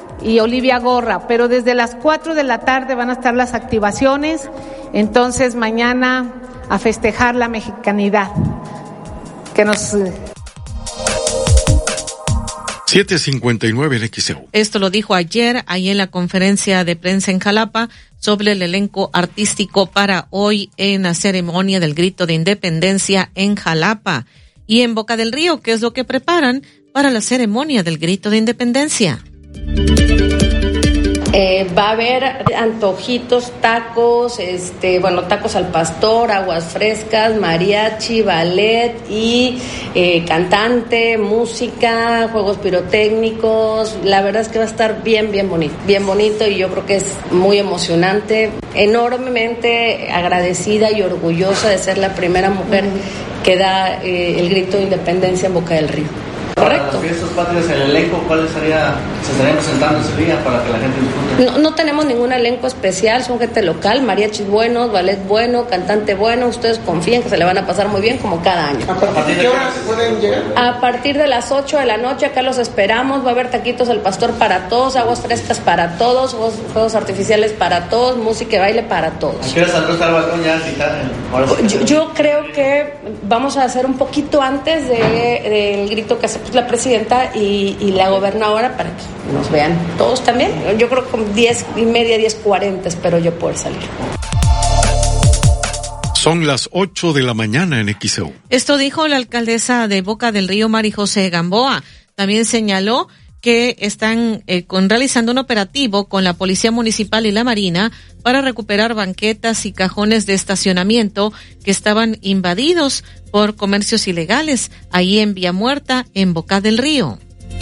y Olivia Gorra, pero desde las 4 de la tarde van a estar las activaciones, entonces mañana a festejar la mexicanidad. Que nos... 7:59 en XEU. Esto lo dijo ayer, ahí en la conferencia de prensa en Jalapa, sobre el elenco artístico para hoy en la ceremonia del Grito de Independencia en Jalapa. Y en Boca del Río, ¿qué es lo que preparan para la ceremonia del Grito de Independencia? Va a haber antojitos, tacos, tacos al pastor, aguas frescas, mariachi, ballet y cantante, música, juegos pirotécnicos. La verdad es que va a estar bien bonito y yo creo que es muy emocionante. Enormemente agradecida y orgullosa de ser la primera mujer que da el grito de independencia en Boca del Río. Correcto. Para las fiestas patrias, el elenco, ¿cuál se estaría presentando ese día para que la gente disfrute? No tenemos ningún elenco especial, son gente local, mariachis buenos, ballet bueno, cantante bueno. Ustedes confíen que se le van a pasar muy bien como cada año. ¿A partir de qué hora pueden llegar? A partir de las 8 de la noche, acá los esperamos. Va a haber taquitos al pastor para todos, aguas frescas para todos, fuegos artificiales para todos, música y baile para todos. ¿A qué hora saldrá estar el balcón ya? Yo creo que vamos a hacer un poquito antes del grito que hace la presidenta y la gobernadora para que nos vean todos también. Yo creo que como 10:30, 10:40 espero yo poder salir. Son las 8 de la mañana en XEU. Esto dijo la alcaldesa de Boca del Río, Mari José Gamboa. También señaló que están realizando un operativo con la Policía Municipal y la Marina para recuperar banquetas y cajones de estacionamiento que estaban invadidos por comercios ilegales ahí en Vía Muerta, en Boca del Río.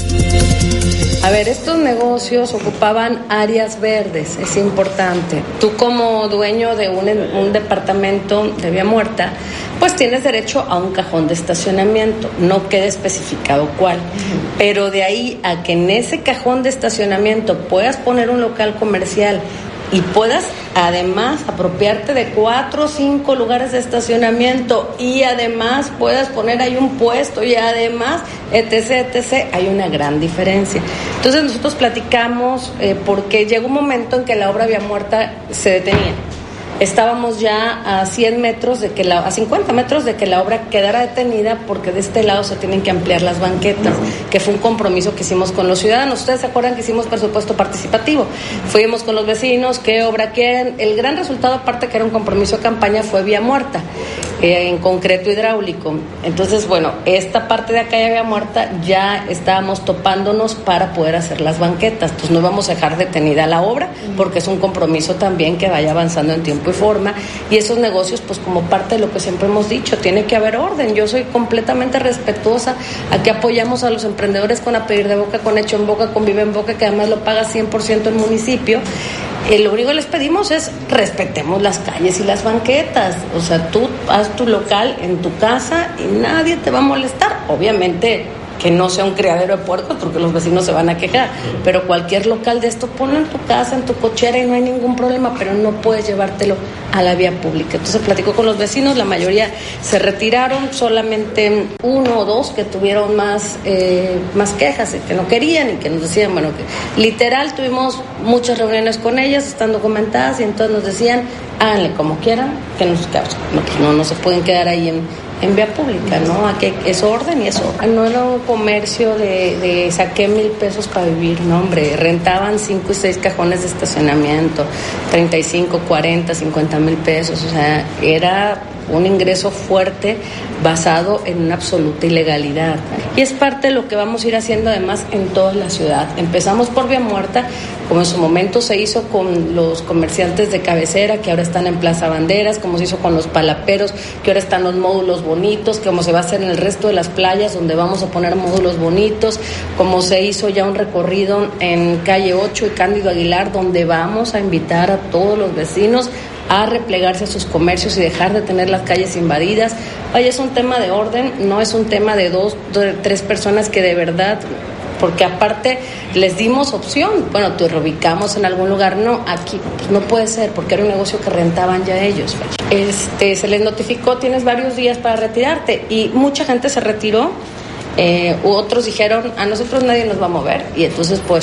A ver, estos negocios ocupaban áreas verdes, es importante. Tú como dueño de un departamento de Vía Muerta, pues tienes derecho a un cajón de estacionamiento, no queda especificado cuál. Pero de ahí a que en ese cajón de estacionamiento puedas poner un local comercial y puedas además apropiarte de 4 o 5 lugares de estacionamiento y además puedas poner ahí un puesto y además etc, hay una gran diferencia. Entonces nosotros platicamos porque llegó un momento en que la obra Vía Muerta se detenía. Estábamos ya a 100 metros a 50 metros de que la obra quedara detenida porque de este lado se tienen que ampliar las banquetas, que fue un compromiso que hicimos con los ciudadanos. Ustedes se acuerdan que hicimos presupuesto participativo, fuimos con los vecinos, qué obra quieren. El gran resultado, aparte que era un compromiso de campaña, fue Vía Muerta, en concreto hidráulico. Entonces, bueno, esta parte de acá de Vía Muerta ya estábamos topándonos para poder hacer las banquetas. Entonces no vamos a dejar detenida la obra porque es un compromiso también que vaya avanzando en tiempo y forma, y esos negocios, pues como parte de lo que siempre hemos dicho, tiene que haber orden. Yo soy completamente respetuosa a que apoyamos a los emprendedores con A Pedir de Boca, con Hecho en Boca, con Vive en Boca, que además lo paga 100% el municipio. Lo único que les pedimos es respetemos las calles y las banquetas. O sea, tú haz tu local en tu casa y nadie te va a molestar. Obviamente que no sea un criadero de puercos porque los vecinos se van a quejar, pero cualquier local de esto ponlo en tu casa, en tu cochera y no hay ningún problema, pero no puedes llevártelo a la vía pública. Entonces platicó con los vecinos, la mayoría se retiraron, solamente 1 o 2 que tuvieron más quejas, que no querían y que nos decían, bueno, que literal tuvimos muchas reuniones con ellas, están documentadas, y entonces nos decían, háganle como quieran, que no se pueden quedar ahí en vía pública, ¿no? Aquí es orden y eso. No era un comercio de saqué 1,000 pesos para vivir, no, hombre, rentaban 5 y 6 cajones de estacionamiento, 35, 40, 50 mil pesos, o sea, era un ingreso fuerte basado en una absoluta ilegalidad. Y es parte de lo que vamos a ir haciendo además en toda la ciudad. Empezamos por Vía Muerta, como en su momento se hizo con los comerciantes de cabecera, que ahora están en Plaza Banderas, como se hizo con los palaperos, que ahora están los módulos bonitos, como se va a hacer en el resto de las playas, donde vamos a poner módulos bonitos, como se hizo ya un recorrido en Calle 8 y Cándido Aguilar, donde vamos a invitar a todos los vecinos a replegarse a sus comercios y dejar de tener las calles invadidas. Vaya, es un tema de orden, no es un tema de 2, 3 personas que de verdad, porque aparte les dimos opción, bueno, te reubicamos en algún lugar, no, aquí pues no puede ser, porque era un negocio que rentaban ya ellos. Se les notificó, tienes varios días para retirarte, y mucha gente se retiró, otros dijeron, a nosotros nadie nos va a mover, y entonces pues ahí fue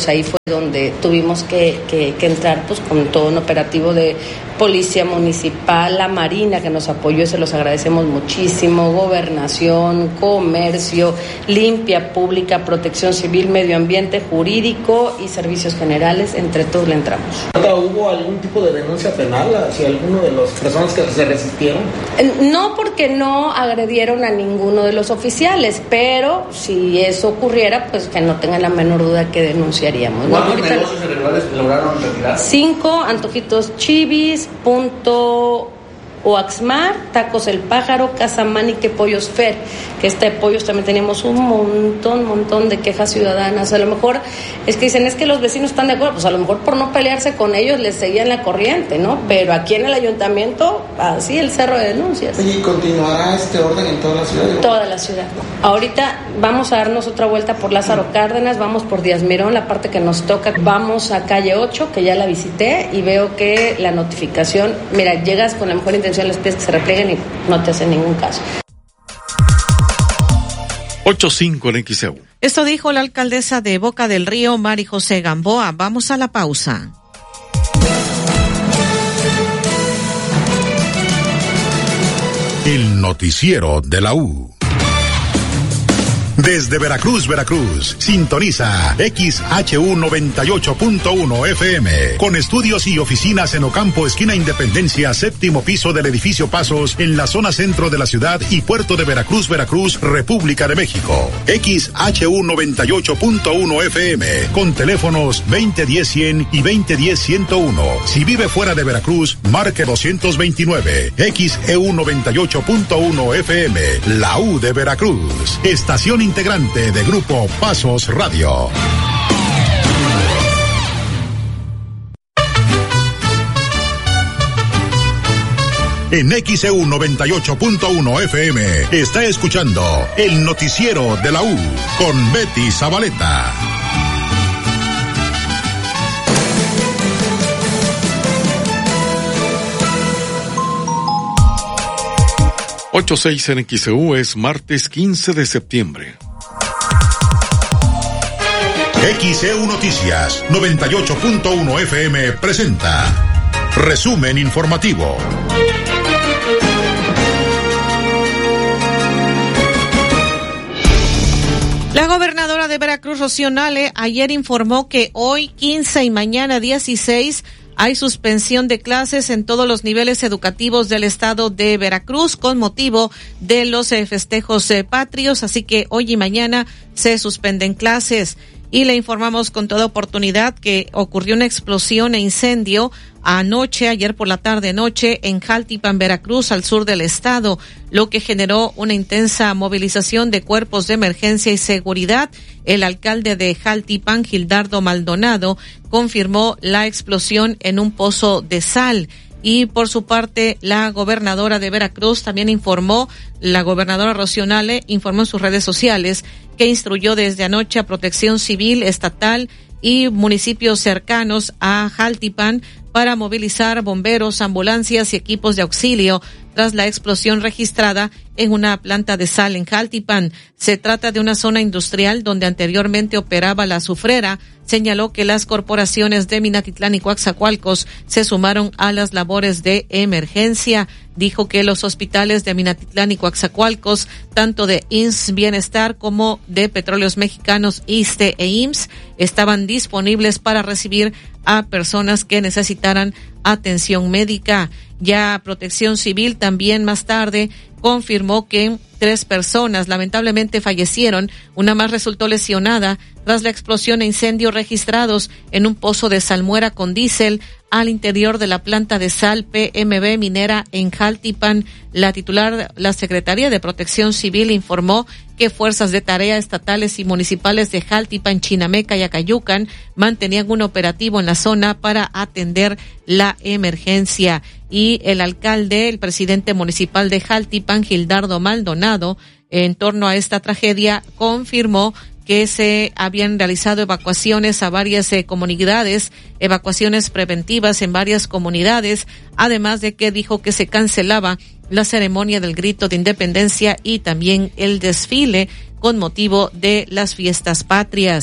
donde tuvimos que entrar pues con todo un operativo de Policía Municipal, la Marina que nos apoyó y se los agradecemos muchísimo, Gobernación, Comercio, Limpia Pública, Protección Civil, Medio Ambiente, Jurídico y Servicios Generales, entre todos le entramos. ¿Hubo algún tipo de denuncia penal hacia alguno de las personas que se resistieron? No, porque no agredieron a ninguno de los oficiales, pero si eso ocurriera, pues que no tengan la menor duda que denunciaríamos, ¿no? ¿Cuántos negocios irregulares lograron retirar? 5, Antojitos Chivis, Punto Oaxmar, Tacos El Pájaro, Casa Manique, Pollos Fer, que de pollos también teníamos un montón de quejas ciudadanas. A lo mejor es que dicen, es que los vecinos están de acuerdo, pues a lo mejor por no pelearse con ellos les seguían la corriente, ¿no? Pero aquí en el ayuntamiento, así el cerro de denuncias. ¿Y continuará este orden en toda la ciudad? Toda la ciudad. Ahorita vamos a darnos otra vuelta por Lázaro Cárdenas, vamos por Díaz Mirón, la parte que nos toca, vamos a calle 8, que ya la visité, y veo que la notificación, mira, llegas con la mejor intención, les pides que se replieguen y no te hacen ningún caso. 8:05 en XEU. Esto dijo la alcaldesa de Boca del Río, Mari José Gamboa. Vamos a la pausa. El noticiero de la U. Desde Veracruz, sintoniza XHU 98.1 FM, con estudios y oficinas en Ocampo, esquina Independencia, 7º piso del edificio Pasos, en la zona centro de la ciudad y puerto de Veracruz, República de México. XHU 98.1 FM, con teléfonos 2010-100 y 2010-101. Si vive fuera de Veracruz, marque 229. XEU 98.1 FM, la U de Veracruz. Estación integrante de Grupo Pasos Radio. En XEU 98.1 FM está escuchando el noticiero de la U con Betty Zabaleta. 8:06 en XEU, es martes 15 de septiembre. XEU Noticias 98.1 FM presenta resumen informativo. La gobernadora de Veracruz, Rocío Nale, ayer informó que hoy 15 y mañana 16 hay suspensión de clases en todos los niveles educativos del estado de Veracruz con motivo de los festejos patrios, así que hoy y mañana se suspenden clases. Y le informamos con toda oportunidad que ocurrió una explosión e incendio ayer por la tarde-noche, en Jaltipan, Veracruz, al sur del estado, lo que generó una intensa movilización de cuerpos de emergencia y seguridad. El alcalde de Jaltipan, Gildardo Maldonado, confirmó la explosión en un pozo de sal. Y por su parte, la gobernadora de Veracruz también la gobernadora Rocío Nale informó en sus redes sociales que instruyó desde anoche a Protección Civil Estatal y municipios cercanos a Jaltipan para movilizar bomberos, ambulancias y equipos de auxilio tras la explosión registrada en una planta de sal en Jaltipan. Se trata de una zona industrial donde anteriormente operaba la azufrera. Señaló que las corporaciones de Minatitlán y Coatzacoalcos se sumaron a las labores de emergencia. Dijo que los hospitales de Minatitlán y Coatzacoalcos, tanto de IMSS Bienestar como de Petróleos Mexicanos, ISSSTE e IMSS, estaban disponibles para recibir a personas que necesitaran atención médica. Ya Protección Civil también más tarde confirmó que 3 personas lamentablemente fallecieron, una más resultó lesionada tras la explosión e incendio registrados en un pozo de salmuera con diésel al interior de la planta de sal PMB minera en Jaltipan. La titular, la Secretaría de Protección Civil, informó que fuerzas de tarea estatales y municipales de Jaltipan, Chinameca y Acayucan mantenían un operativo en la zona para atender la emergencia. Y el alcalde, el presidente municipal de Jaltipan, Gildardo Maldonado, en torno a esta tragedia, confirmó que se habían realizado evacuaciones a varias comunidades, evacuaciones preventivas en varias comunidades, además de que dijo que se cancelaba la ceremonia del grito de independencia y también el desfile con motivo de las fiestas patrias.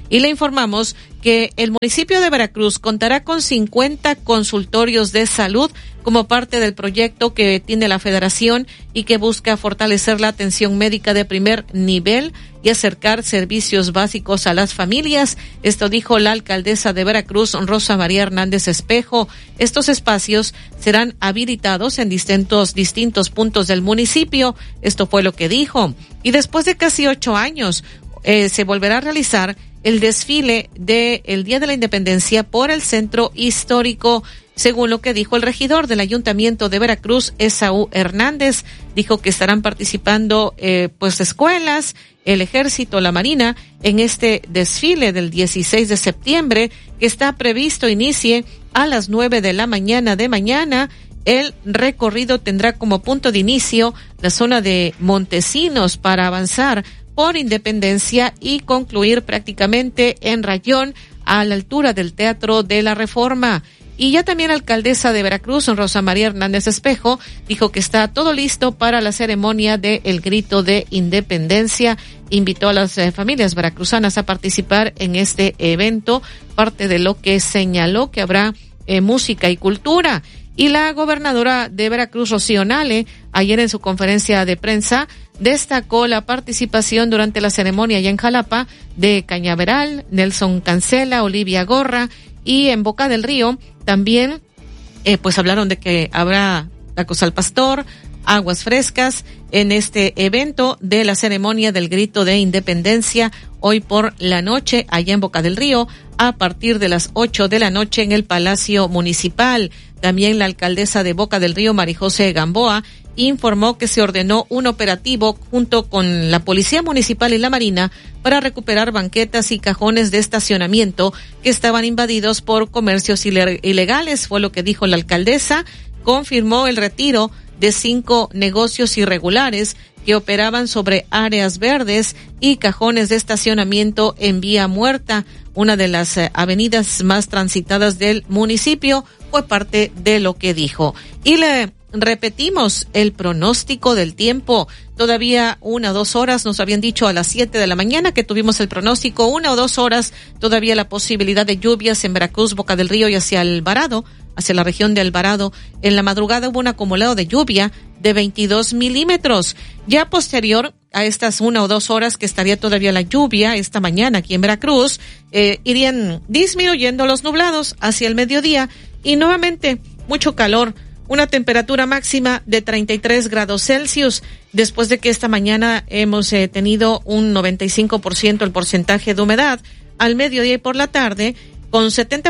Y le informamos que el municipio de Veracruz contará con 50 consultorios de salud como parte del proyecto que tiene la Federación y que busca fortalecer la atención médica de primer nivel y acercar servicios básicos a las familias. Esto dijo la alcaldesa de Veracruz, Rosa María Hernández Espejo. Estos espacios serán habilitados en distintos puntos del municipio. Esto fue lo que dijo. Y después de casi 8 años, se volverá a realizar el desfile del Día de la Independencia por el Centro Histórico, según lo que dijo el regidor del Ayuntamiento de Veracruz, Esaú Hernández. Dijo que estarán participando escuelas, el Ejército, la Marina, en este desfile del 16 de septiembre, que está previsto inicie a las 9 de la mañana de mañana. El recorrido tendrá como punto de inicio la zona de Montesinos para avanzar por Independencia y concluir prácticamente en Rayón a la altura del Teatro de la Reforma. Y ya también la alcaldesa de Veracruz, Rosa María Hernández Espejo, dijo que está todo listo para la ceremonia del Grito de Independencia. Invitó a las familias veracruzanas a participar en este evento, parte de lo que señaló que habrá música y cultura. Y la gobernadora de Veracruz, Rocío Nale, ayer en su conferencia de prensa, destacó la participación durante la ceremonia allá en Jalapa de Cañaveral, Nelson Cancela, Olivia Gorra, y en Boca del Río también hablaron de que habrá tacos al pastor, aguas frescas en este evento de la ceremonia del Grito de Independencia hoy por la noche allá en Boca del Río a partir de las 8 de la noche en el Palacio Municipal. También la alcaldesa de Boca del Río, Marijose Gamboa, informó que se ordenó un operativo junto con la Policía Municipal y la Marina para recuperar banquetas y cajones de estacionamiento que estaban invadidos por comercios ilegales, fue lo que dijo la alcaldesa. Confirmó el retiro de 5 negocios irregulares que operaban sobre áreas verdes y cajones de estacionamiento en Vía Muerta, una de las avenidas más transitadas del municipio. Fue parte de lo que dijo. Y le repetimos el pronóstico del tiempo. Todavía 1 o 2 horas, nos habían dicho a las 7 de la mañana que tuvimos el pronóstico, 1 o 2 horas, todavía la posibilidad de lluvias en Veracruz, Boca del Río y hacia Alvarado, hacia la región de Alvarado. En la madrugada hubo un acumulado de lluvia de 22 milímetros. Ya posterior a estas 1 o 2 horas que estaría todavía la lluvia esta mañana aquí en Veracruz, irían disminuyendo los nublados hacia el mediodía y nuevamente mucho calor. Una temperatura máxima de 33 grados Celsius, después de que esta mañana hemos tenido un 95% el porcentaje de humedad. Al mediodía y por la tarde, con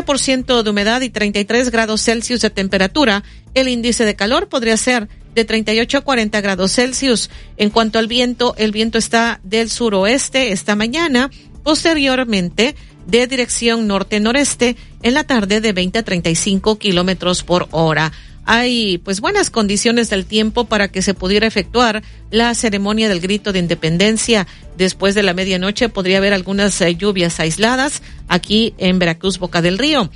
70% de humedad y 33 grados Celsius de temperatura, el índice de calor podría ser de 38 a 40 grados Celsius. En cuanto al viento, el viento está del suroeste esta mañana, posteriormente de dirección norte-noreste, en la tarde de 20 a 35 kilómetros por hora. Hay buenas condiciones del tiempo para que se pudiera efectuar la ceremonia del Grito de Independencia. Después de la medianoche podría haber algunas lluvias aisladas aquí en Veracruz, Boca del Río.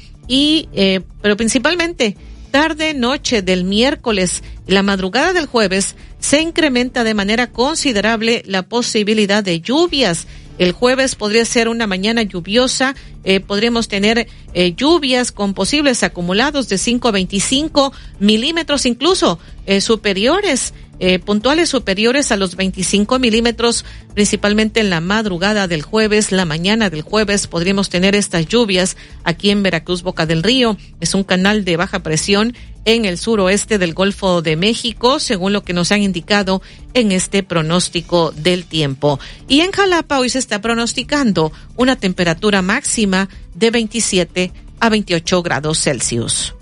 Pero principalmente tarde, noche del miércoles y la madrugada del jueves se incrementa de manera considerable la posibilidad de lluvias. El jueves podría ser una mañana lluviosa, podríamos tener lluvias con posibles acumulados de 5 a 25 milímetros, incluso superiores, puntuales superiores a los 25 milímetros, principalmente en la madrugada del jueves, la mañana del jueves podríamos tener estas lluvias aquí en Veracruz, Boca del Río. Es un canal de baja presión en el suroeste del Golfo de México, según lo que nos han indicado en este pronóstico del tiempo. Y en Jalapa hoy se está pronosticando una temperatura máxima de 27 a 28 grados Celsius.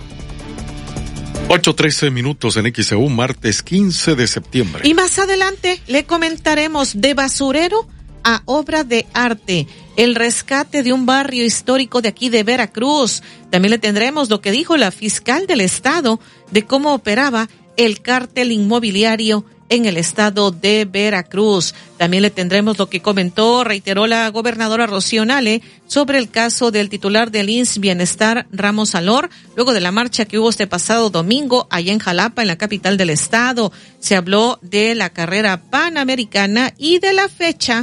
8:13 minutos en XEU, martes 15 de septiembre. Y más adelante le comentaremos de basurero a obra de arte, el rescate de un barrio histórico de aquí de Veracruz. También le tendremos lo que dijo la fiscal del estado de cómo operaba el cártel inmobiliario en el estado de Veracruz. También le tendremos lo que reiteró la gobernadora Rocío Nale sobre el caso del titular del IMSS Bienestar, Ramos Alor, luego de la marcha que hubo este pasado domingo allá en Jalapa, en la capital del estado. Se habló de la carrera panamericana y de la fecha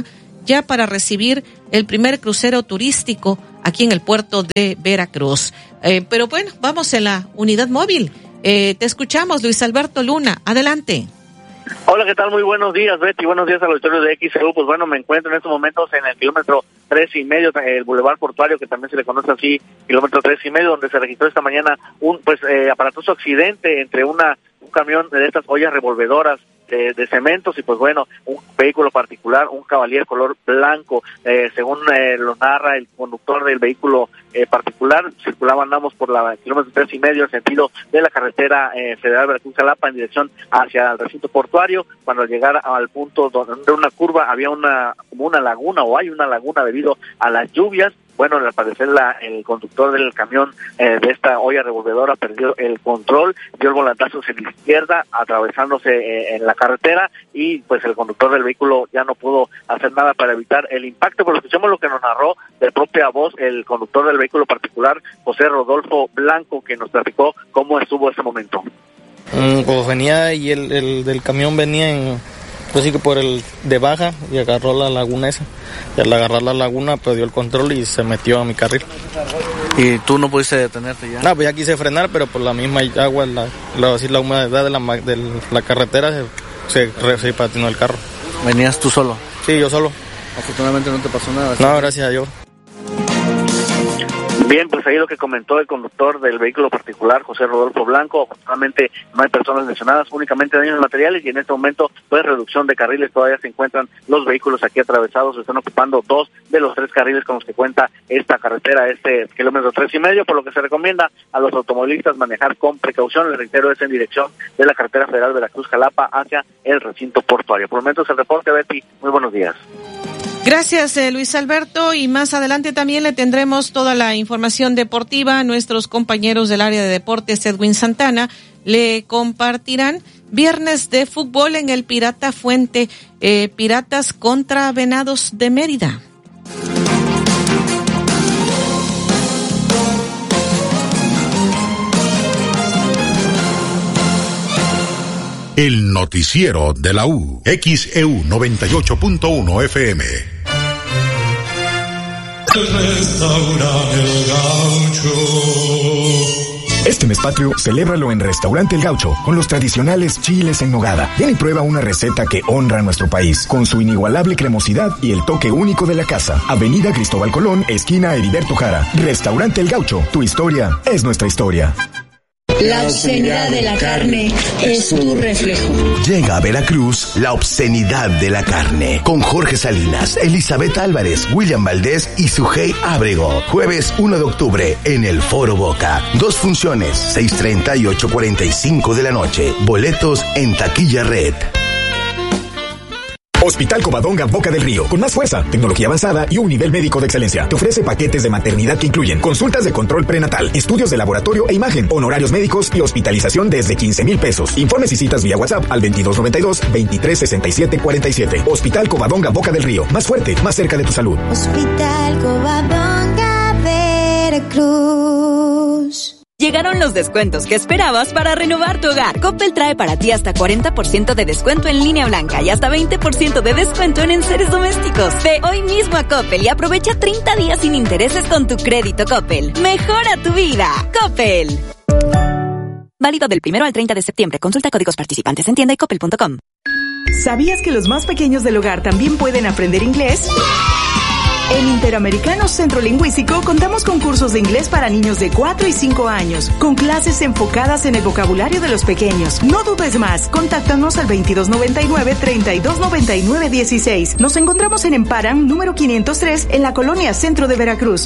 ya para recibir el primer crucero turístico aquí en el puerto de Veracruz. Pero bueno, vamos en la unidad móvil. Te escuchamos, Luis Alberto Luna. Adelante. Hola, ¿qué tal? Muy buenos días, Betty. Buenos días al auditorio de XEU. Pues bueno, me encuentro en estos momentos en el kilómetro 3.5, el Boulevard Portuario, que también se le conoce así, kilómetro 3.5, donde se registró esta mañana un aparatoso accidente entre un camión de estas ollas revolvedoras de cementos y pues bueno, un vehículo particular, un Cavalier color blanco, según lo narra el conductor del vehículo particular. Circulaban ambos por la kilómetro 3.5 en sentido de la carretera federal Veracruz-Jalapa en dirección hacia el recinto portuario. Cuando al llegar al punto donde una curva había como una laguna, o hay una laguna debido a las lluvias. Bueno, al parecer el conductor del camión de esta olla revolvedora perdió el control, dio el volantazo hacia la izquierda, atravesándose en la carretera, y pues el conductor del vehículo ya no pudo hacer nada para evitar el impacto. Pero escuchemos lo que nos narró de propia voz el conductor del vehículo particular, José Rodolfo Blanco, que nos platicó cómo estuvo ese momento. Pues venía y el del camión venía pues sí que por el de baja y agarró la laguna esa. Y al agarrar la laguna perdió el control y se metió a mi carril. ¿Y tú no pudiste detenerte ya? No, pues ya quise frenar, pero por la misma agua, la humedad de la carretera se patinó el carro. ¿Venías tú solo? Sí, yo solo. Afortunadamente no te pasó nada. No, gracias a Dios. Bien, pues ahí lo que comentó el conductor del vehículo particular, José Rodolfo Blanco. Afortunadamente no hay personas lesionadas, únicamente daños materiales, y en este momento pues reducción de carriles. Todavía se encuentran los vehículos aquí atravesados, se están ocupando 2 de los 3 carriles con los que cuenta esta carretera, este kilómetro 3.5, por lo que se recomienda a los automovilistas manejar con precaución. Les reitero, es en dirección de la carretera federal Veracruz-Jalapa hacia el recinto portuario. Por el momento es el reporte, Betty. Muy buenos días. Gracias, Luis Alberto, y más adelante también le tendremos toda la información deportiva. Nuestros compañeros del área de deportes, Edwin Santana, le compartirán viernes de fútbol en el Pirata Fuente, Piratas contra Venados de Mérida. El noticiero de la U, XEU 98.1 FM. Restaurante El Gaucho. Este mes patrio, celébralo en Restaurante El Gaucho, con los tradicionales chiles en nogada. Ven y prueba una receta que honra a nuestro país, con su inigualable cremosidad y el toque único de la casa. Avenida Cristóbal Colón, esquina Heriberto Jara. Restaurante El Gaucho, tu historia es nuestra historia. La obscenidad de la carne es tu reflejo. Llega a Veracruz la obscenidad de la carne, con Jorge Salinas, Elizabeth Álvarez, William Valdés y Sujei Ábrego. Jueves 1 de octubre en el Foro Boca. 2 funciones, 6:30 y 8:45 de la noche. Boletos en Taquilla Red. Hospital Covadonga Boca del Río, con más fuerza, tecnología avanzada y un nivel médico de excelencia. Te ofrece paquetes de maternidad que incluyen consultas de control prenatal, estudios de laboratorio e imagen, honorarios médicos y hospitalización desde 15,000 pesos. Informes y citas vía WhatsApp al 2292-236747. Hospital Covadonga Boca del Río, más fuerte, más cerca de tu salud. Hospital Covadonga Veracruz. Llegaron los descuentos que esperabas para renovar tu hogar. Coppel trae para ti hasta 40% de descuento en línea blanca y hasta 20% de descuento en enseres domésticos. Ve hoy mismo a Coppel y aprovecha 30 días sin intereses con tu crédito Coppel. Mejora tu vida. Coppel. Válido del 1 al 30 de septiembre. Consulta códigos participantes en tienda y coppel.com. ¿Sabías que los más pequeños del hogar también pueden aprender inglés? En Interamericano Centro Lingüístico contamos con cursos de inglés para niños de 4 y 5 años, con clases enfocadas en el vocabulario de los pequeños. No dudes más, contáctanos al 2299-3299-16. Nos encontramos en Emparan, número 503, en la colonia Centro de Veracruz.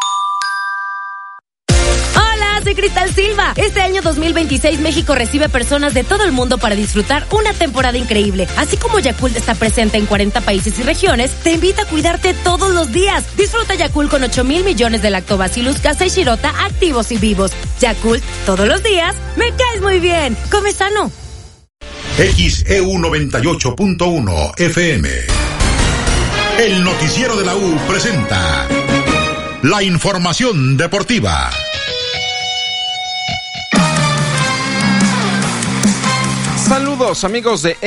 Soy Cristal Silva. Este año 2026 México recibe personas de todo el mundo para disfrutar una temporada increíble. Así como Yakult está presente en 40 países y regiones, te invita a cuidarte todos los días. Disfruta Yakult con 8,000 millones de lactobacillus casei shirota activos y vivos. Yakult, todos los días, me caes muy bien. Come sano. XEU 98.1 FM. El noticiero de la U presenta la información deportiva. Saludos amigos de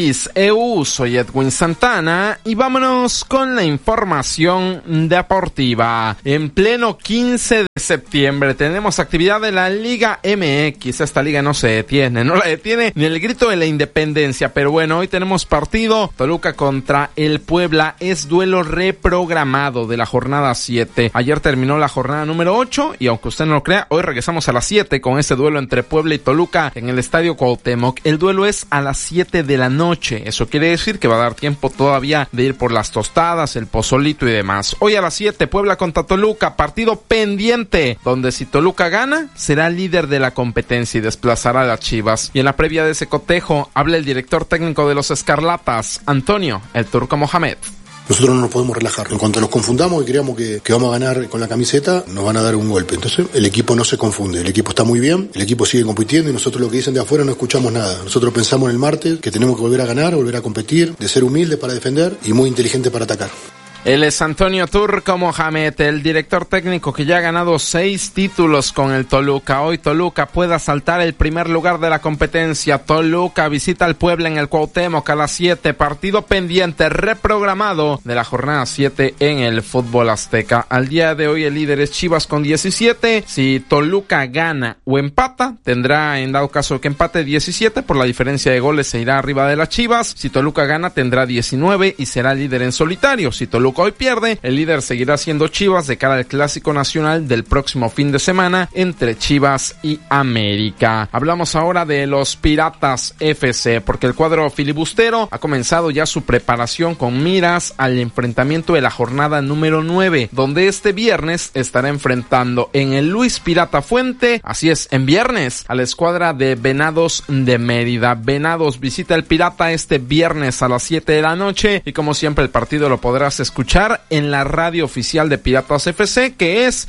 XEU, soy Edwin Santana y vámonos con la información deportiva. En pleno 15 de septiembre tenemos actividad de la Liga MX. Esta liga no se detiene, no la detiene ni el grito de la independencia, pero bueno, hoy tenemos partido Toluca contra el Puebla, es duelo reprogramado de la jornada 7. Ayer terminó la jornada número 8 y aunque usted no lo crea, hoy regresamos a las 7 con este duelo entre Puebla y Toluca en el Estadio Cuauhtémoc. El duelo es a las 7 de la noche. Eso quiere decir que va a dar tiempo todavía de ir por las tostadas, el pozolito y demás. Hoy a las 7, Puebla contra Toluca, partido pendiente, donde si Toluca gana, será líder de la competencia y desplazará a las Chivas. Y en la previa de ese cotejo, habla el director técnico de los Escarlatas, Antonio El Turco Mohamed. Nosotros no nos podemos relajar. En cuanto nos confundamos y creamos que vamos a ganar con la camiseta, nos van a dar un golpe. Entonces el equipo no se confunde, el equipo está muy bien, el equipo sigue compitiendo y nosotros lo que dicen de afuera no escuchamos nada. Nosotros pensamos en el martes que tenemos que volver a ganar, volver a competir, de ser humildes para defender y muy inteligentes para atacar. Él es Antonio Turco Mohamed, el director técnico que ya ha ganado 6 títulos con el Toluca. Hoy Toluca puede asaltar el primer lugar de la competencia. Toluca visita al Puebla en el Cuauhtémoc a las 7. Partido pendiente, reprogramado de la jornada 7 en el fútbol azteca. Al día de hoy el líder es Chivas con 17. Si Toluca gana o empata, tendrá en dado caso que empate 17. Por la diferencia de goles se irá arriba de las Chivas. Si Toluca gana tendrá 19 y será líder en solitario. Si Toluca hoy pierde, el líder seguirá siendo Chivas de cara al Clásico Nacional del próximo fin de semana entre Chivas y América. Hablamos ahora de los Piratas FC, porque el cuadro filibustero ha comenzado ya su preparación con miras al enfrentamiento de la jornada número 9, donde este viernes estará enfrentando en el Luis Pirata Fuente, así es, en viernes, a la escuadra de Venados de Mérida. Venados visita el Pirata este viernes a las 7 de la noche y como siempre el partido lo podrás escuchar en la radio oficial de Piratas FC, que es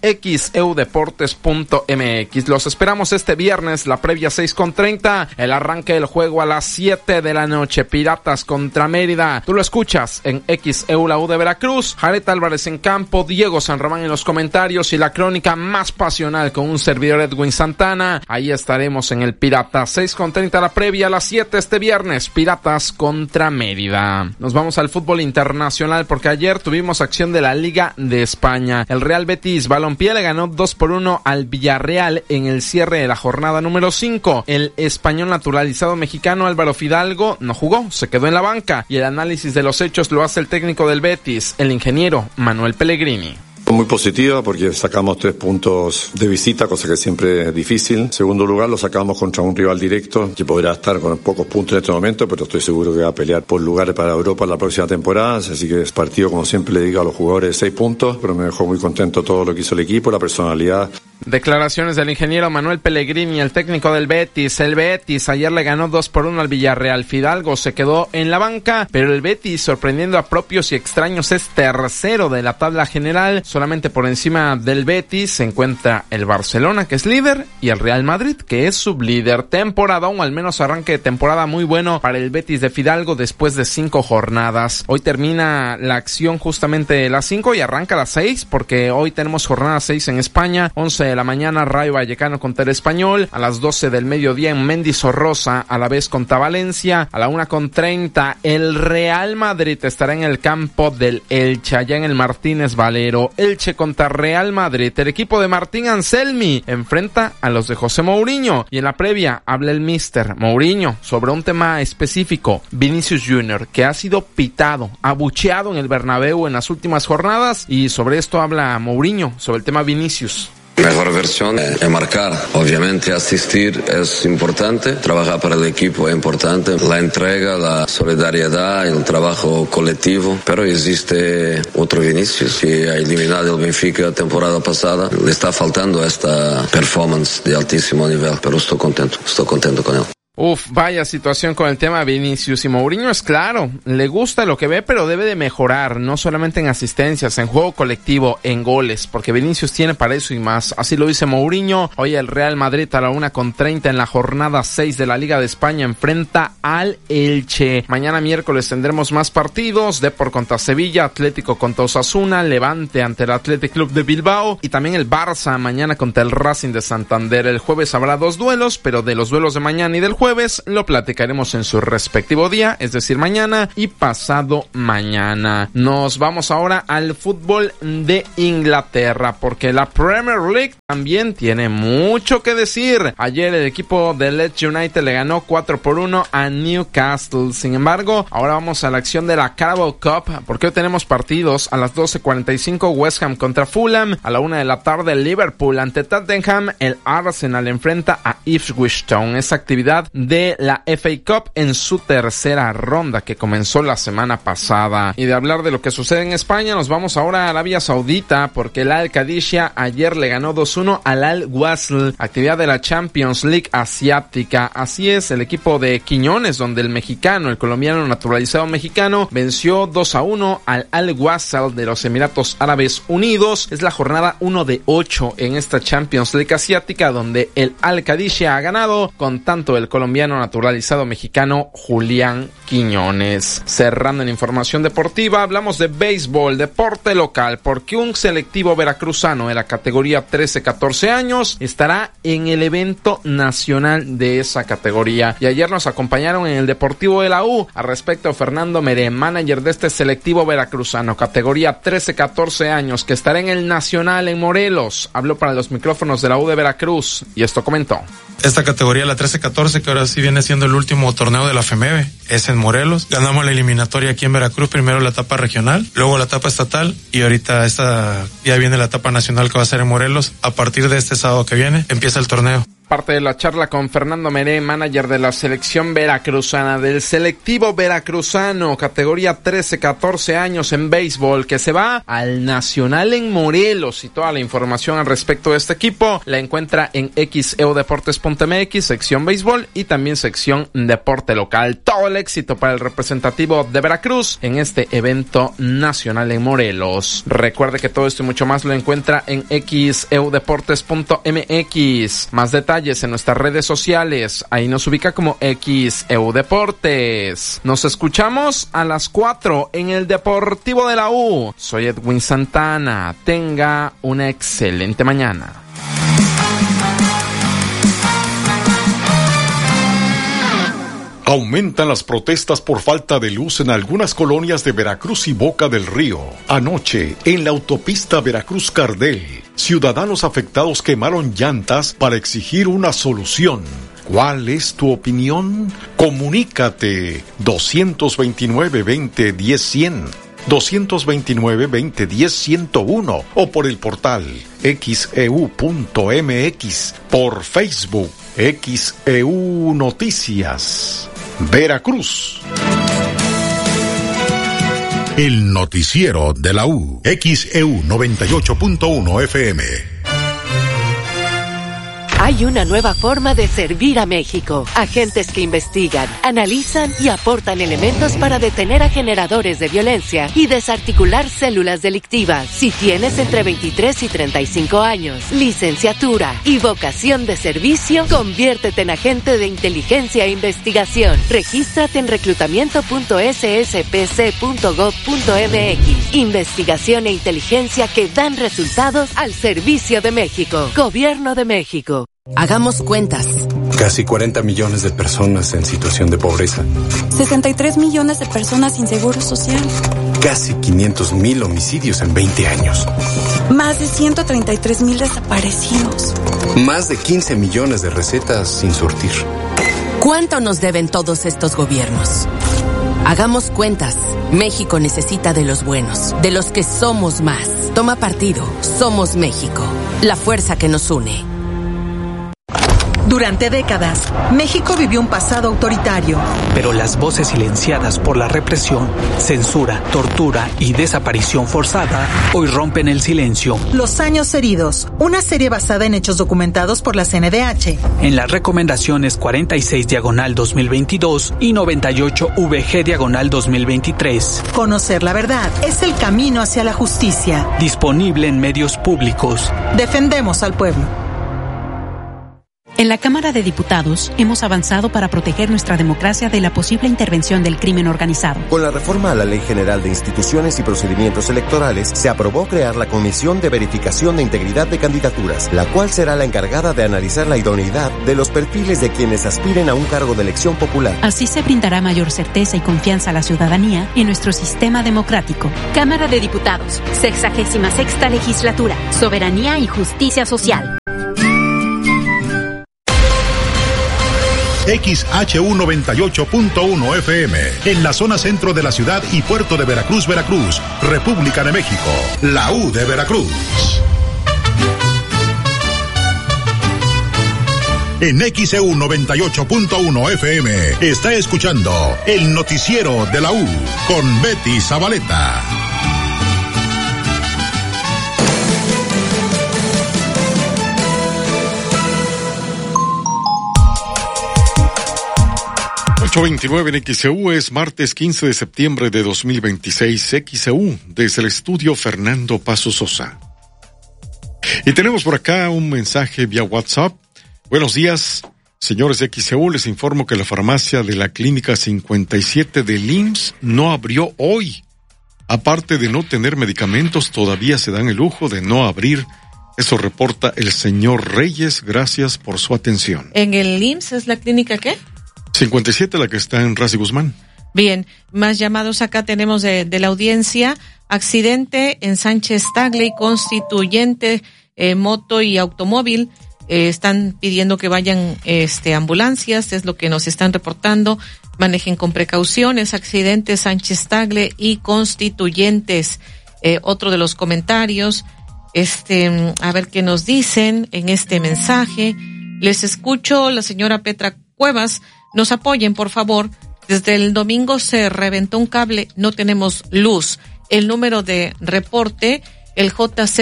xeudeportes.mx. Los esperamos este viernes, la previa 6:30, el arranque del juego a las 7 de la noche, Piratas contra Mérida. Tú lo escuchas en XEU, la U de Veracruz, Jared Álvarez en campo, Diego San Román en los comentarios y la crónica más pasional con un servidor Edwin Santana. Ahí estaremos en el Pirata 6:30, la previa a las 7 este viernes, Piratas contra Mérida. Nos vamos al fútbol internacional porque ayer tuvimos acción de la Liga de España. El Real Betis Balompié le ganó 2-1 al Villarreal en el cierre de la jornada número 5. El español naturalizado mexicano Álvaro Fidalgo no jugó, se quedó en la banca y el análisis de los hechos lo hace el técnico del Betis, el ingeniero Manuel Pellegrini. Muy positiva porque sacamos 3 puntos de visita, cosa que siempre es difícil. En segundo lugar, lo sacamos contra un rival directo que podrá estar con pocos puntos en este momento, pero estoy seguro que va a pelear por lugares para Europa la próxima temporada. Así que es partido, como siempre le digo a los jugadores, 6 puntos, pero me dejó muy contento todo lo que hizo el equipo, la personalidad. Declaraciones del ingeniero Manuel Pellegrini, el técnico del Betis. El Betis ayer le ganó 2-1 al Villarreal. Fidalgo se quedó en la banca, pero el Betis, sorprendiendo a propios y extraños, es tercero de la tabla general. Solamente por encima del Betis se encuentra el Barcelona, que es líder, y el Real Madrid, que es sublíder. Temporada, o al menos arranque de temporada muy bueno para el Betis de Fidalgo después de 5 jornadas. Hoy termina la acción justamente las 5 y arranca a las 6, porque hoy tenemos jornada 6 en España. 11 de la mañana Rayo Vallecano contra el Español, a las 12 del mediodía en Mendizorroza, a la vez contra Valencia, a la 1:30 el Real Madrid estará en el campo del Elche, allá en el Martínez Valero. Elche contra Real Madrid, el equipo de Martín Anselmi enfrenta a los de José Mourinho, y en la previa habla el mister Mourinho sobre un tema específico, Vinicius Junior, que ha sido pitado, abucheado en el Bernabéu en las últimas jornadas, y sobre esto habla Mourinho, sobre el tema Vinicius. Mejor versión es marcar, obviamente asistir es importante, trabajar para el equipo es importante, la entrega, la solidaridad, el trabajo colectivo, pero existe otro Vinicius que ha eliminado el Benfica la temporada pasada, le está faltando esta performance de altísimo nivel, pero estoy contento con él. Vaya situación con el tema Vinicius, y Mourinho es claro, le gusta lo que ve, pero debe de mejorar, no solamente en asistencias, en juego colectivo, en goles, porque Vinicius tiene para eso y más. Así lo dice Mourinho. Hoy el Real Madrid a la 1:30 en la jornada 6 de la Liga de España enfrenta al Elche. Mañana miércoles tendremos más partidos: Depor contra Sevilla, Atlético contra Osasuna, Levante ante el Athletic Club de Bilbao y también el Barça mañana contra el Racing de Santander. El jueves habrá 2 duelos, pero de los duelos de mañana y del jueves jueves lo platicaremos en su respectivo día, es decir, mañana y pasado mañana. Nos vamos ahora al fútbol de Inglaterra, porque la Premier League también tiene mucho que decir. Ayer el equipo de Leeds United le ganó 4-1 a Newcastle. Sin embargo, ahora vamos a la acción de la Carabao Cup, porque hoy tenemos partidos a las 12:45, West Ham contra Fulham, a la 1 de la tarde Liverpool ante Tottenham, el Arsenal enfrenta a Ipswich Town. Esa actividad de la FA Cup en su tercera ronda que comenzó la semana pasada. Y de hablar de lo que sucede en España, nos vamos ahora a Arabia Saudita, porque el Al Qadisiyah ayer le ganó 2-1 al Al Wasl, actividad de la Champions League asiática. Así es, el equipo de Quiñones, donde el colombiano naturalizado mexicano, venció 2-1 al Al Wasl de los Emiratos Árabes Unidos. Es la jornada 1 de 8 en esta Champions League asiática, donde el Al Qadisiyah ha ganado con tanto el colombiano naturalizado mexicano Julián Quiñones. Cerrando en información deportiva, hablamos de béisbol, deporte local, porque un selectivo veracruzano de la categoría 13-14 años estará en el evento nacional de esa categoría. Y ayer nos acompañaron en el Deportivo de la U al respecto Fernando Meré, manager de este selectivo veracruzano, categoría 13-14 años, que estará en el nacional en Morelos. Habló para los micrófonos de la U de Veracruz y esto comentó. Esta categoría, la 13-14, que ahora sí viene siendo el último torneo de la FEMEVE, es en Morelos. Ganamos la eliminatoria aquí en Veracruz, primero la etapa regional, luego la etapa estatal y ahorita ya viene la etapa nacional que va a ser en Morelos. A partir de este sábado que viene empieza el torneo. Parte de la charla con Fernando Meré, manager de la selección veracruzana, del selectivo veracruzano, categoría 13-14 años en béisbol, que se va al nacional en Morelos. Y toda la información al respecto de este equipo la encuentra en xeudeportes.mx, sección béisbol y también sección deporte local. Todo el éxito para el representativo de Veracruz en este evento nacional en Morelos. Recuerde que todo esto y mucho más lo encuentra en xeudeportes.mx. Más detalles en nuestras redes sociales. Ahí nos ubica como XEU Deportes. Nos escuchamos a las 4 en el Deportivo de la U. Soy Edwin Santana. Tenga una excelente mañana. Aumentan las protestas por falta de luz en algunas colonias de Veracruz y Boca del Río. Anoche, en la autopista Veracruz-Cardel, ciudadanos afectados quemaron llantas para exigir una solución. ¿Cuál es tu opinión? Comunícate 229-2010-100, 229-2010-101 o por el portal xeu.mx, por Facebook XEU Noticias. Veracruz. El noticiero de la U. XEU 98.1 FM. Hay una nueva forma de servir a México. Agentes que investigan, analizan y aportan elementos para detener a generadores de violencia y desarticular células delictivas. Si tienes entre 23 y 35 años, licenciatura y vocación de servicio, conviértete en agente de inteligencia e investigación. Regístrate en reclutamiento.sspc.gov.mx. Investigación e inteligencia que dan resultados al servicio de México. Gobierno de México. Hagamos cuentas. Casi 40 millones de personas en situación de pobreza. 63 millones de personas sin seguro social. Casi 500,000 homicidios en 20 años. Más de 133,000 desaparecidos. Más de 15 millones de recetas sin surtir. ¿Cuánto nos deben todos estos gobiernos? Hagamos cuentas. México necesita de los buenos, de los que somos más. Toma partido. Somos México. La fuerza que nos une. Durante décadas, México vivió un pasado autoritario. Pero las voces silenciadas por la represión, censura, tortura y desaparición forzada hoy rompen el silencio. Los años heridos, una serie basada en hechos documentados por la CNDH. En las recomendaciones 46/2022 y 98VG/2023. Conocer la verdad es el camino hacia la justicia. Disponible en medios públicos. Defendemos al pueblo. En la Cámara de Diputados hemos avanzado para proteger nuestra democracia de la posible intervención del crimen organizado. Con la reforma a la Ley General de Instituciones y Procedimientos Electorales, se aprobó crear la Comisión de Verificación de Integridad de Candidaturas, la cual será la encargada de analizar la idoneidad de los perfiles de quienes aspiren a un cargo de elección popular. Así se brindará mayor certeza y confianza a la ciudadanía en nuestro sistema democrático. Cámara de Diputados, 66ª Legislatura, Soberanía y Justicia Social. XHU98.1 FM, en la zona centro de la ciudad y puerto de Veracruz, Veracruz, República de México, la U de Veracruz. En XEU 98.1 FM está escuchando el noticiero de la U con Betty Zabaleta. .29 en XEU, es martes 15 de septiembre de 2026, XEU, desde el estudio Fernando Paso Sosa. Y tenemos por acá un mensaje vía WhatsApp. Buenos días, señores de XEU, les informo que la farmacia de la Clínica 57 del IMSS no abrió hoy. Aparte de no tener medicamentos, todavía se dan el lujo de no abrir. Eso reporta el señor Reyes, gracias por su atención. ¿En el IMSS es la clínica qué? 57, la que está en Razi Guzmán. Bien, más llamados acá tenemos de la audiencia. Accidente en Sánchez Tagle, Constituyente, moto y automóvil. Están pidiendo que vayan ambulancias, es lo que nos están reportando. Manejen con precauciones. Accidente Sánchez Tagle y Constituyentes. Otro de los comentarios. A ver qué nos dicen en este mensaje. Les escucho, la señora Petra Cuevas. Nos apoyen, por favor. Desde el domingo se reventó un cable, no tenemos luz. El número de reporte, el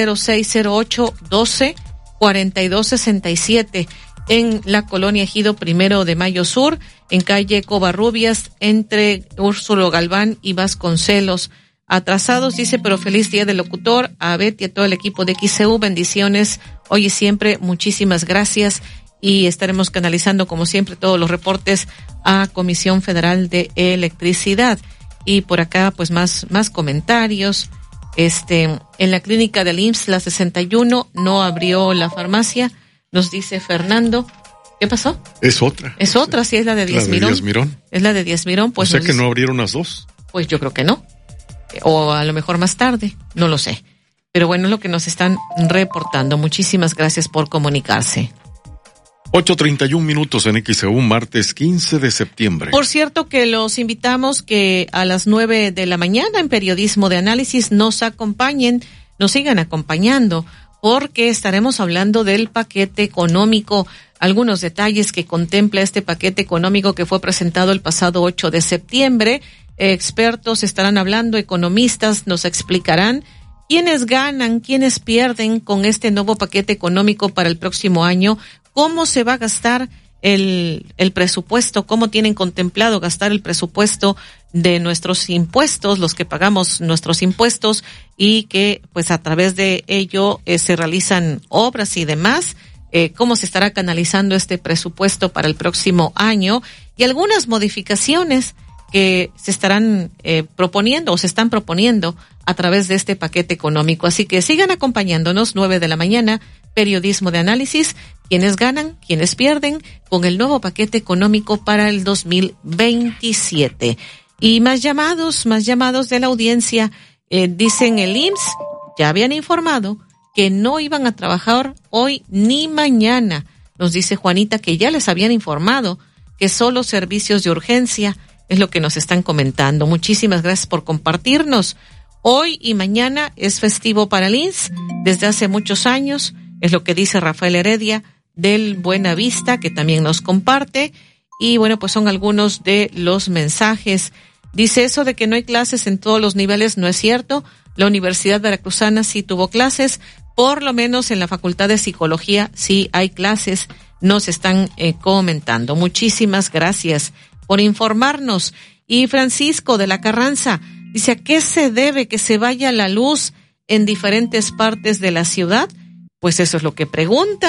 J0608124267, en la colonia Ejido Primero de Mayo Sur, en calle Covarrubias, entre Úrsulo Galván y Vasconcelos. Atrasados, dice, pero feliz día del locutor. A Betty y a todo el equipo de XEU, bendiciones hoy y siempre. Muchísimas gracias. Y estaremos canalizando, como siempre, todos los reportes a Comisión Federal de Electricidad. Y por acá, pues, más comentarios. En la clínica del IMSS, la 61, no abrió la farmacia, nos dice Fernando. ¿Qué pasó? Es otra. Es otra, sí, es la de Díaz Mirón. Es la de Díaz Mirón, pues. O sea que no abrieron las dos. Pues yo creo que no. O a lo mejor más tarde, no lo sé. Pero bueno, es lo que nos están reportando. Muchísimas gracias por comunicarse. 8:31 en XEU, martes 15 de septiembre. Por cierto que los invitamos que a las 9 de la mañana en Periodismo de Análisis nos acompañen, nos sigan acompañando, porque estaremos hablando del paquete económico, algunos detalles que contempla este paquete económico que fue presentado el pasado 8 de septiembre. Expertos estarán hablando, economistas nos explicarán quiénes ganan, quiénes pierden con este nuevo paquete económico para el próximo año. ¿Cómo se va a gastar el presupuesto? ¿Cómo tienen contemplado gastar el presupuesto de nuestros impuestos, los que pagamos nuestros impuestos, y que pues a través de ello se realizan obras y demás? ¿Cómo se estará canalizando este presupuesto para el próximo año? Y algunas modificaciones que se estarán proponiendo o se están proponiendo a través de este paquete económico. Así que sigan acompañándonos, 9 de la mañana, Periodismo de Análisis, quienes ganan, quienes pierden, con el nuevo paquete económico para el 2027. Y más llamados de la audiencia. Dicen el IMSS, ya habían informado que no iban a trabajar hoy ni mañana. Nos dice Juanita que ya les habían informado que solo servicios de urgencia, es lo que nos están comentando. Muchísimas gracias por compartirnos. Hoy y mañana es festivo para el IMSS desde hace muchos años, es lo que dice Rafael Heredia del Buenavista, que también nos comparte. Y bueno, pues son algunos de los mensajes. Dice eso de que no hay clases en todos los niveles, no es cierto. La Universidad Veracruzana sí tuvo clases, por lo menos en la Facultad de Psicología sí hay clases, nos están comentando. Muchísimas gracias por informarnos. Y Francisco de la Carranza dice, ¿a qué se debe que se vaya la luz en diferentes partes de la ciudad? Pues eso es lo que pregunta.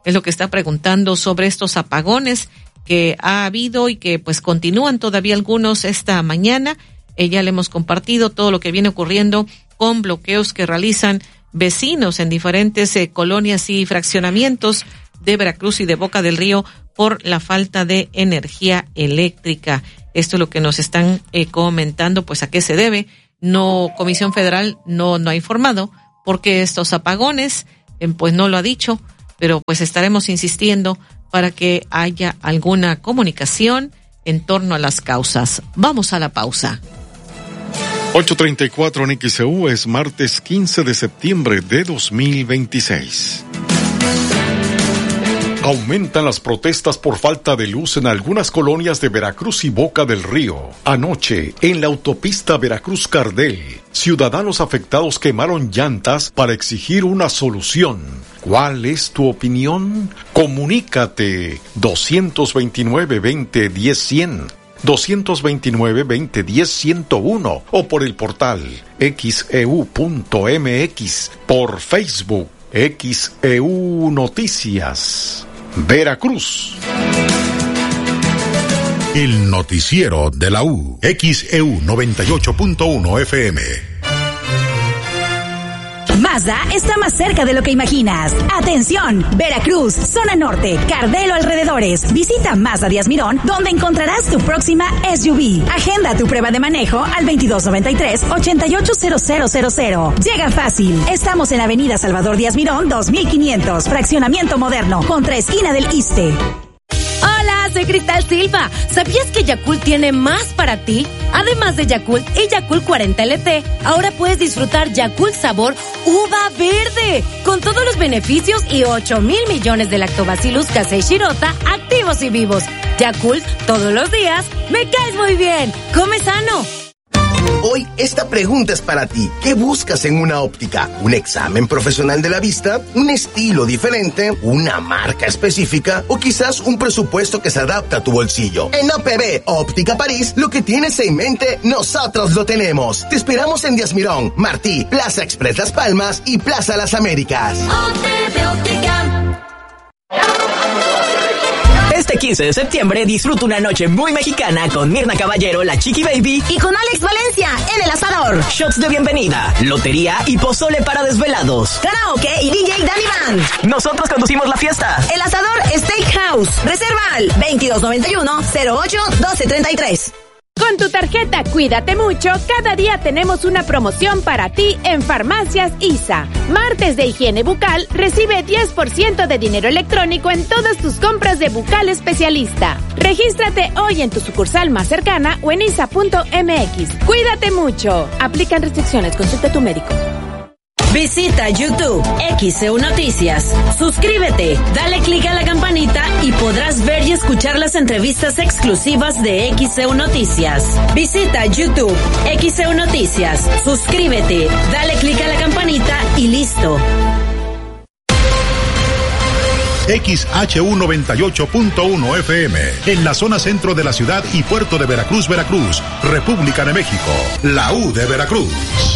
es lo que está preguntando sobre estos apagones que ha habido y que pues continúan todavía algunos esta mañana. Ya le hemos compartido todo lo que viene ocurriendo con bloqueos que realizan vecinos en diferentes colonias y fraccionamientos de Veracruz y de Boca del Río por la falta de energía eléctrica. Esto es lo que nos están comentando, pues a qué se debe. No, Comisión Federal no ha informado porque estos apagones, pues no lo ha dicho, pero pues estaremos insistiendo para que haya alguna comunicación en torno a las causas. Vamos a la pausa. 8:34 en XEU, es martes 15 de septiembre de 2026. Aumentan las protestas por falta de luz en algunas colonias de Veracruz y Boca del Río. Anoche, en la autopista Veracruz-Cardel, ciudadanos afectados quemaron llantas para exigir una solución. ¿Cuál es tu opinión? Comunícate 229-2010-100, 229-2010-101 o por el portal xeu.mx, por Facebook XEU Noticias. Veracruz. El noticiero de la U. XEU 98.1 FM. Mazda está más cerca de lo que imaginas. Atención, Veracruz, zona norte, Cardel o alrededores. Visita Mazda Díaz Mirón, donde encontrarás tu próxima SUV. Agenda tu prueba de manejo al 2293-880000. Llega fácil. Estamos en Avenida Salvador Díaz Mirón, 2500, fraccionamiento moderno, contra esquina del Iste. Hola, soy Cristal Silva. ¿Sabías que Yakult tiene más para ti? Además de Yakult y Yakult 40 LT, ahora puedes disfrutar Yakult sabor uva verde, con todos los beneficios y 8,000 millones de Lactobacillus casei shirota activos y vivos. Yakult, todos los días, me caes muy bien. Come sano. Hoy esta pregunta es para ti. ¿Qué buscas en una óptica? ¿Un examen profesional de la vista? ¿Un estilo diferente? ¿Una marca específica? ¿O quizás un presupuesto que se adapta a tu bolsillo? En OPB, Óptica París, lo que tienes en mente, nosotros lo tenemos. Te esperamos en Díaz Mirón, Martí, Plaza Express Las Palmas y Plaza Las Américas. OPB Óptica. Este 15 de septiembre disfruta una noche muy mexicana con Mirna Caballero, la Chiqui Baby y con Alex Valencia en El Asador. Shots de bienvenida, lotería y pozole para desvelados. Karaoke y DJ Danny Band. Nosotros conducimos la fiesta. El Asador Steakhouse. Reserva al 2291-08-1233. Con tu tarjeta Cuídate Mucho, cada día tenemos una promoción para ti en Farmacias ISA. Martes de higiene bucal, recibe 10% de dinero electrónico en todas tus compras de bucal especialista. Regístrate hoy en tu sucursal más cercana o en isa.mx. Cuídate mucho. Aplican restricciones, consulta a tu médico. Visita YouTube XEU Noticias. Suscríbete, dale clic a la campanita y podrás ver y escuchar las entrevistas exclusivas de XEU Noticias. Visita YouTube XEU Noticias. Suscríbete, dale clic a la campanita y listo. XHU 98.1 FM, en la zona centro de la ciudad y puerto de Veracruz, Veracruz, República de México, la U de Veracruz.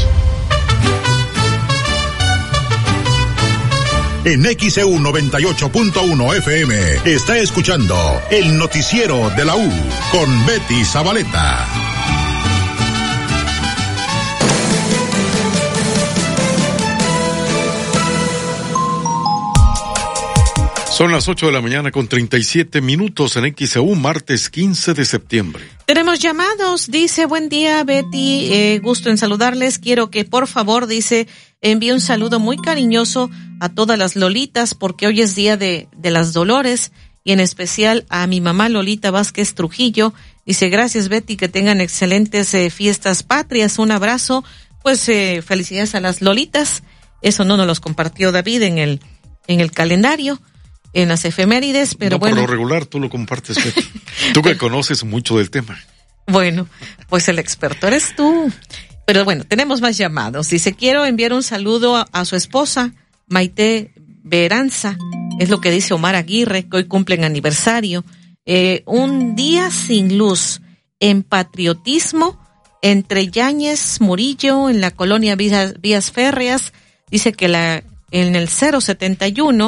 En XEU 98.1 FM está escuchando el noticiero de la U con Betty Zabaleta. Son las 8 de la mañana con 37 minutos en XEU, martes 15 de septiembre. Tenemos llamados, dice, buen día Betty, gusto en saludarles, quiero que por favor, dice, envíe un saludo muy cariñoso a todas las Lolitas, porque hoy es día de las Dolores, y en especial a mi mamá Lolita Vázquez Trujillo. Dice, gracias Betty, que tengan excelentes fiestas patrias, un abrazo, pues felicidades a las Lolitas. Eso no nos los compartió David en el calendario, en las efemérides, pero no, bueno. Por lo regular tú lo compartes, Betty. Tú que conoces mucho del tema. Bueno, pues el experto eres tú. Pero bueno, tenemos más llamados. Dice, quiero enviar un saludo a su esposa, Maite Beranza. Es lo que dice Omar Aguirre, que hoy cumplen aniversario. Un día sin luz en patriotismo entre Yáñez Murillo, en la colonia Vías Férreas. Dice que en el 071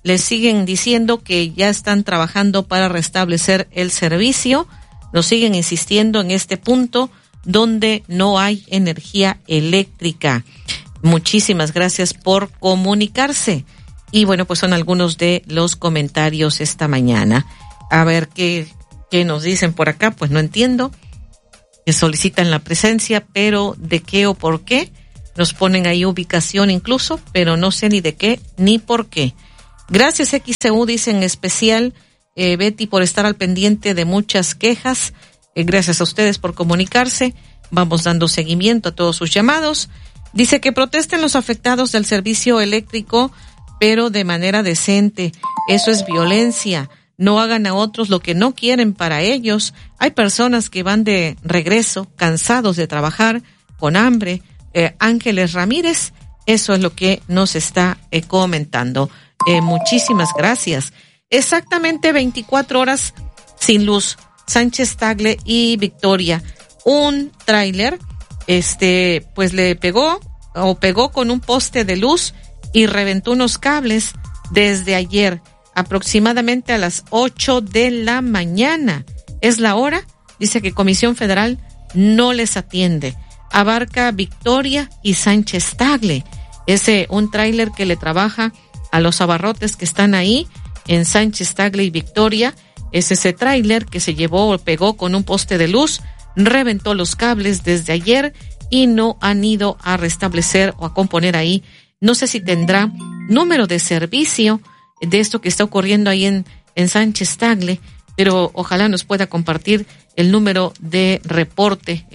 les siguen diciendo que ya están trabajando para restablecer el servicio. Nos siguen insistiendo en este punto donde no hay energía eléctrica. Muchísimas gracias por comunicarse. Y bueno, pues son algunos de los comentarios esta mañana. A ver qué nos dicen por acá, pues no entiendo. Que solicitan la presencia, pero ¿de qué o por qué? Nos ponen ahí ubicación incluso, pero no sé ni de qué ni por qué. Gracias XCU, dice en especial Betty, por estar al pendiente de muchas quejas. Gracias a ustedes por comunicarse. Vamos dando seguimiento a todos sus llamados. Dice que protesten los afectados del servicio eléctrico, pero de manera decente. Eso es violencia. No hagan a otros lo que no quieren para ellos. Hay personas que van de regreso, cansados de trabajar, con hambre. Ángeles Ramírez, eso es lo que nos está comentando. Muchísimas gracias. Exactamente 24 horas sin luz. Sánchez Tagle y Victoria. Un tráiler, pues le pegó con un poste de luz y reventó unos cables desde ayer, aproximadamente a las 8 de la mañana. Es la hora. Dice que Comisión Federal no les atiende. Abarca Victoria y Sánchez Tagle. Un tráiler que le trabaja a los abarrotes que están ahí en Sánchez Tagle y Victoria. Es ese tráiler que se llevó o pegó con un poste de luz, reventó los cables desde ayer y no han ido a restablecer o a componer ahí. No sé si tendrá número de servicio de esto que está ocurriendo ahí en Sánchez Tagle, pero ojalá nos pueda compartir el número de reporte.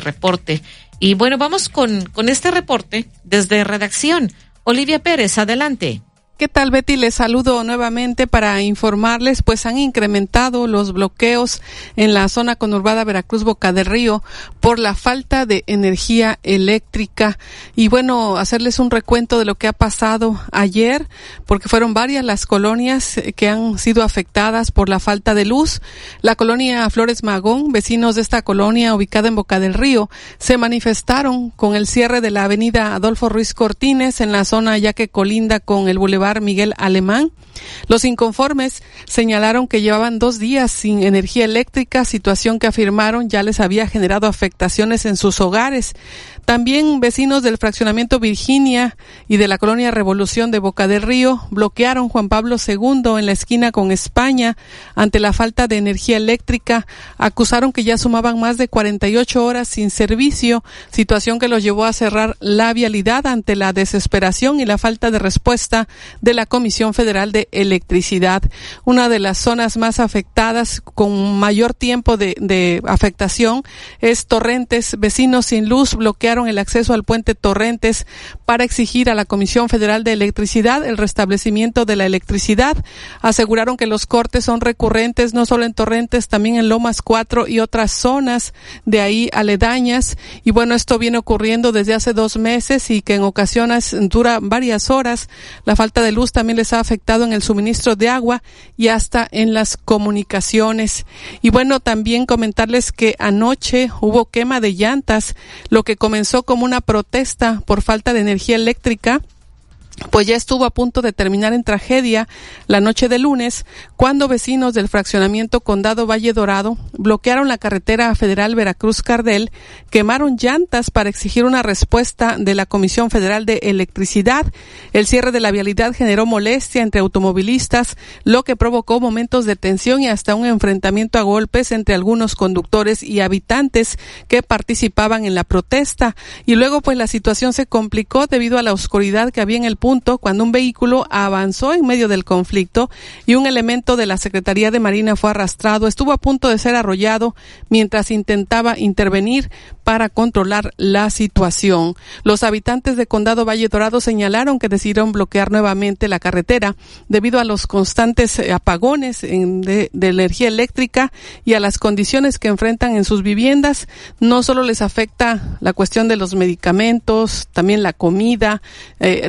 Y bueno, vamos con este reporte desde redacción. Olivia Pérez, adelante. ¿Qué tal, Betty? Les saludo nuevamente para informarles, pues han incrementado los bloqueos en la zona conurbada Veracruz-Boca del Río por la falta de energía eléctrica. Y bueno, hacerles un recuento de lo que ha pasado ayer, porque fueron varias las colonias que han sido afectadas por la falta de luz. La colonia Flores Magón, vecinos de esta colonia ubicada en Boca del Río, se manifestaron con el cierre de la avenida Adolfo Ruiz Cortines en la zona ya que colinda con el bulevar Miguel Alemán. Los inconformes señalaron que llevaban 2 días sin energía eléctrica, situación que afirmaron ya les había generado afectaciones en sus hogares. También vecinos del fraccionamiento Virginia y de la colonia Revolución de Boca del Río bloquearon Juan Pablo II en la esquina con España ante la falta de energía eléctrica. Acusaron que ya sumaban más de 48 horas sin servicio, situación que los llevó a cerrar la vialidad ante la desesperación y la falta de respuesta de la Comisión Federal de Electricidad. Una de las zonas más afectadas con mayor tiempo de afectación es Torrentes. Vecinos sin luz bloquearon el acceso al puente Torrentes para exigir a la Comisión Federal de Electricidad el restablecimiento de la electricidad. Aseguraron que los cortes son recurrentes no solo en Torrentes, también en Lomas 4 y otras zonas de ahí aledañas. Y bueno, esto viene ocurriendo desde hace 2 meses y que en ocasiones dura varias horas. La falta de luz también les ha afectado en el suministro de agua y hasta en las comunicaciones. Y bueno, también comentarles que anoche hubo quema de llantas, lo que comenzó como una protesta por falta de energía eléctrica, pues ya estuvo a punto de terminar en tragedia la noche de lunes, cuando vecinos del fraccionamiento Condado Valle Dorado bloquearon la carretera federal Veracruz-Cardel, quemaron llantas para exigir una respuesta de la Comisión Federal de Electricidad. El cierre de la vialidad generó molestia entre automovilistas, lo que provocó momentos de tensión y hasta un enfrentamiento a golpes entre algunos conductores y habitantes que participaban en la protesta. Y luego pues la situación se complicó debido a la oscuridad que había en el punto cuando un vehículo avanzó en medio del conflicto y un elemento de la Secretaría de Marina fue arrastrado. Estuvo a punto de ser arrollado mientras intentaba intervenir para controlar la situación. Los habitantes de Condado Valle Dorado señalaron que decidieron bloquear nuevamente la carretera debido a los constantes apagones de energía eléctrica y a las condiciones que enfrentan en sus viviendas. No solo les afecta la cuestión de los medicamentos, también la comida, les afecta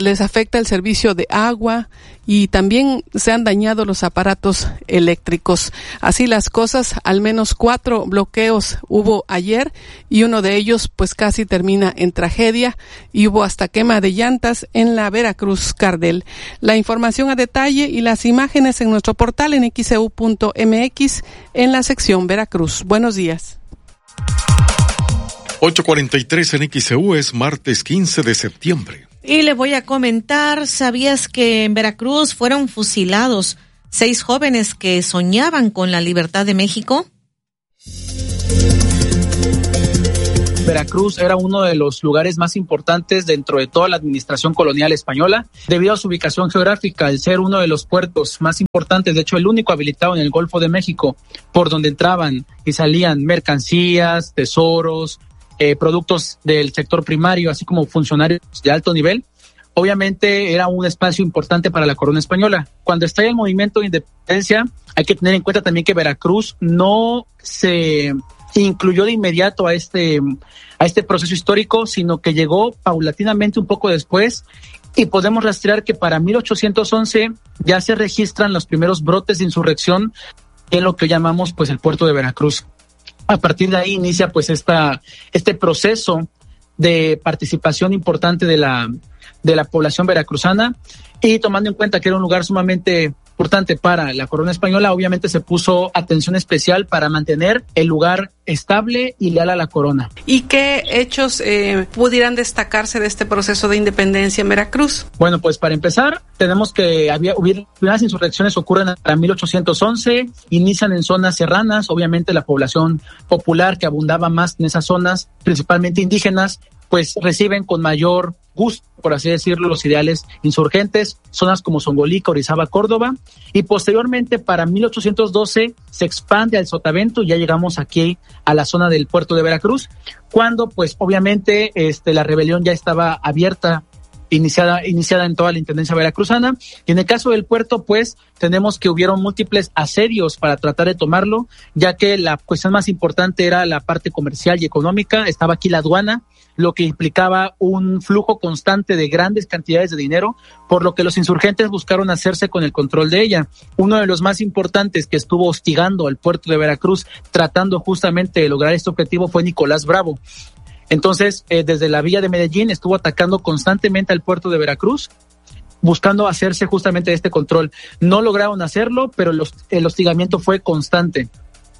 afecta el servicio de agua y también se han dañado los aparatos eléctricos. Así las cosas, al menos 4 bloqueos hubo ayer y uno de ellos pues casi termina en tragedia y hubo hasta quema de llantas en la Veracruz Cardel. La información a detalle y las imágenes en nuestro portal en xeu.mx en la sección Veracruz. Buenos días. 8:43 en XEU, es martes 15 de septiembre. Y le voy a comentar, ¿sabías que en Veracruz fueron fusilados 6 jóvenes que soñaban con la libertad de México? Veracruz era uno de los lugares más importantes dentro de toda la administración colonial española, debido a su ubicación geográfica, el ser uno de los puertos más importantes, de hecho el único habilitado en el Golfo de México, por donde entraban y salían mercancías, tesoros, productos del sector primario, así como funcionarios de alto nivel. Obviamente era un espacio importante para la corona española. Cuando estalla el movimiento de independencia, hay que tener en cuenta también que Veracruz no se incluyó de inmediato a este proceso histórico, sino que llegó paulatinamente un poco después, y podemos rastrear que para 1811 ya se registran los primeros brotes de insurrección en lo que llamamos pues el puerto de Veracruz. A partir de ahí inicia pues este proceso de participación importante de la población veracruzana, y tomando en cuenta que era un lugar sumamente importante para la corona española, obviamente se puso atención especial para mantener el lugar estable y leal a la corona. ¿Y qué hechos pudieran destacarse de este proceso de independencia en Veracruz? Bueno, pues para empezar, tenemos que hubo primeras insurrecciones ocurren para 1811, inician en zonas serranas, obviamente la población popular que abundaba más en esas zonas, principalmente indígenas, pues reciben con mayor gusto, por así decirlo, los ideales insurgentes, zonas como Zongolica, Orizaba, Córdoba, y posteriormente para 1812 se expande al Sotavento y ya llegamos aquí a la zona del puerto de Veracruz, cuando pues obviamente la rebelión ya estaba abierta, iniciada en toda la intendencia veracruzana, y en el caso del puerto pues tenemos que hubieron múltiples asedios para tratar de tomarlo, ya que la cuestión más importante era la parte comercial y económica. Estaba aquí la aduana, lo que implicaba un flujo constante de grandes cantidades de dinero, por lo que los insurgentes buscaron hacerse con el control de ella. Uno de los más importantes que estuvo hostigando al puerto de Veracruz, tratando justamente de lograr este objetivo, fue Nicolás Bravo. Entonces, desde la villa de Medellín estuvo atacando constantemente al puerto de Veracruz, buscando hacerse justamente de este control. No lograron hacerlo, pero el hostigamiento fue constante.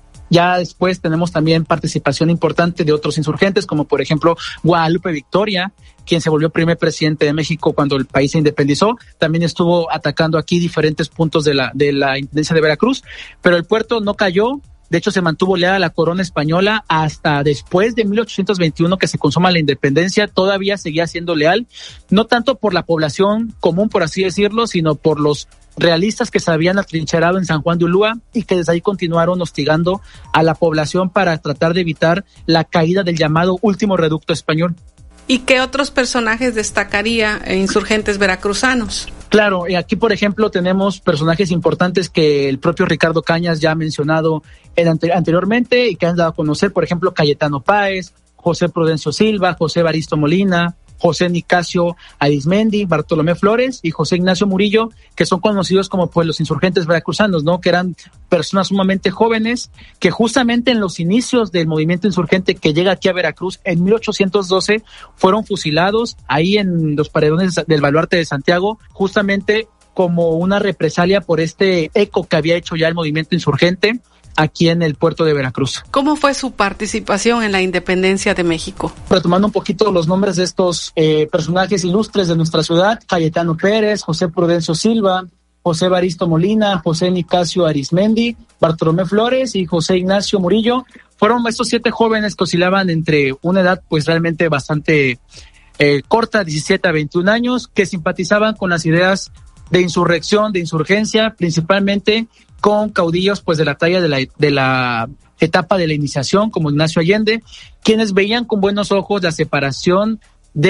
Ya después tenemos también participación importante de otros insurgentes, como por ejemplo Guadalupe Victoria, quien se volvió primer presidente de México cuando el país se independizó. También estuvo atacando aquí diferentes puntos de la intendencia de Veracruz, pero el puerto no cayó. De hecho, se mantuvo leal a la corona española hasta después de 1821, que se consuma la independencia. Todavía seguía siendo leal, no tanto por la población común, por así decirlo, sino por los realistas que se habían atrincherado en San Juan de Ulúa y que desde ahí continuaron hostigando a la población para tratar de evitar la caída del llamado último reducto español. ¿Y qué otros personajes destacaría insurgentes veracruzanos? Claro, aquí por ejemplo tenemos personajes importantes que el propio Ricardo Cañas ya ha mencionado anteriormente y que han dado a conocer, por ejemplo Cayetano Páez, José Prudencio Silva, José Evaristo Molina, José Nicasio Arismendi, Bartolomé Flores y José Ignacio Murillo, que son conocidos como pues los insurgentes veracruzanos, ¿no? Que eran personas sumamente jóvenes que justamente en los inicios del movimiento insurgente que llega aquí a Veracruz en 1812 fueron fusilados ahí en los paredones del Baluarte de Santiago, justamente como una represalia por este eco que había hecho ya el movimiento insurgente aquí en el puerto de Veracruz. ¿Cómo fue su participación en la independencia de México? Retomando un poquito los nombres de estos personajes ilustres de nuestra ciudad: Cayetano Pérez, José Prudencio Silva, José Evaristo Molina, José Nicasio Arismendi, Bartolomé Flores y José Ignacio Murillo. Fueron estos 7 jóvenes que oscilaban entre una edad pues realmente bastante corta, 17 a 21 años, que simpatizaban con las ideas de insurrección, de insurgencia, principalmente con caudillos pues de la talla de la etapa de la iniciación, como Ignacio Allende, quienes veían con buenos ojos la separación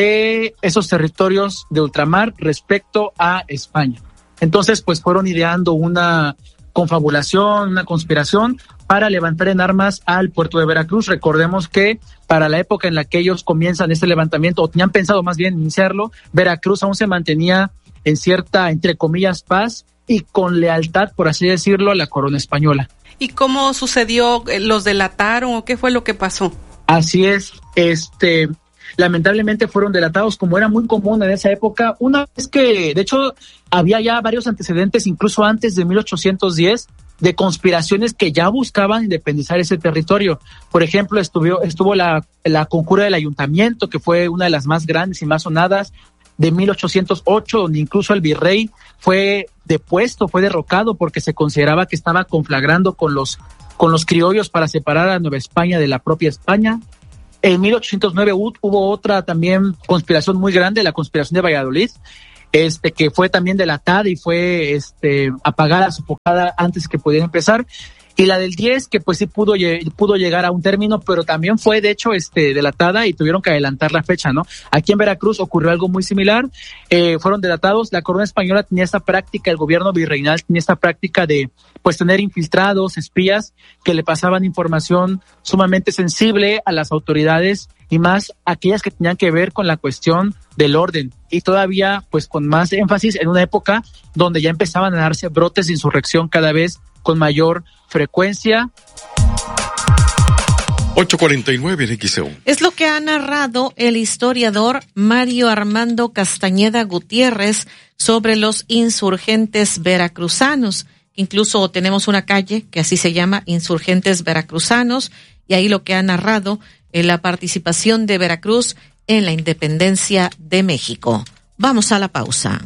de esos territorios de ultramar respecto a España. Entonces pues fueron ideando una confabulación, una conspiración para levantar en armas al puerto de Veracruz. Recordemos que para la época en la que ellos comienzan este levantamiento, o tenían pensado más bien iniciarlo, Veracruz aún se mantenía en cierta, entre comillas, paz y con lealtad, por así decirlo, a la corona española. ¿Y cómo sucedió? ¿Los delataron o qué fue lo que pasó? Así es, lamentablemente fueron delatados, como era muy común en esa época. Una vez que, de hecho, había ya varios antecedentes, incluso antes de 1810, de conspiraciones que ya buscaban independizar ese territorio. Por ejemplo, estuvo la conjura del ayuntamiento, que fue una de las más grandes y más sonadas, de 1808, donde incluso el virrey fue depuesto, fue derrocado porque se consideraba que estaba conflagrando con los criollos para separar a Nueva España de la propia España. En 1809 hubo otra también conspiración muy grande, la conspiración de Valladolid, que fue también delatada y fue apagada, sofocada antes que pudiera empezar. Y la del 10, que pues sí pudo llegar a un término, pero también fue de hecho delatada y tuvieron que adelantar la fecha, ¿no? Aquí en Veracruz ocurrió algo muy similar, fueron delatados. La corona española tenía esta práctica, el gobierno virreinal tenía esta práctica de pues tener infiltrados, espías que le pasaban información sumamente sensible a las autoridades y más aquellas que tenían que ver con la cuestión del orden, y todavía pues con más énfasis en una época donde ya empezaban a darse brotes de insurrección cada vez con mayor frecuencia. 8:49 en XEU. Es lo que ha narrado el historiador Mario Armando Castañeda Gutiérrez sobre los insurgentes veracruzanos. Incluso tenemos una calle que así se llama, Insurgentes Veracruzanos, y ahí lo que ha narrado en la participación de Veracruz en la independencia de México. Vamos a la pausa.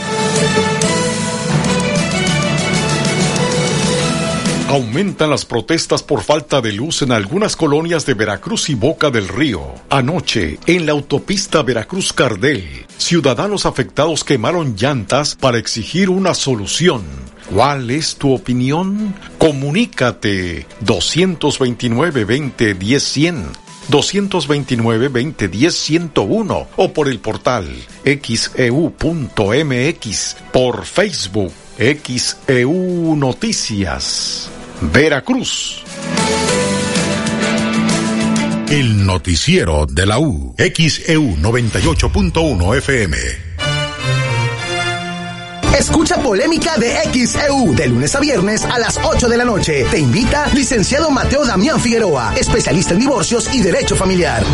Aumentan las protestas por falta de luz en algunas colonias de Veracruz y Boca del Río. Anoche, en la autopista Veracruz-Cardel, ciudadanos afectados quemaron llantas para exigir una solución. ¿Cuál es tu opinión? Comunícate 229-2010-100, 229-2010-101 o por el portal xeu.mx, por Facebook XEU Noticias. Veracruz. El noticiero de la U. XEU 98.1 FM. Escucha Polémica de XEU de lunes a viernes a las 8 de la noche. Te invita licenciado Mateo Damián Figueroa, especialista en divorcios y derecho familiar.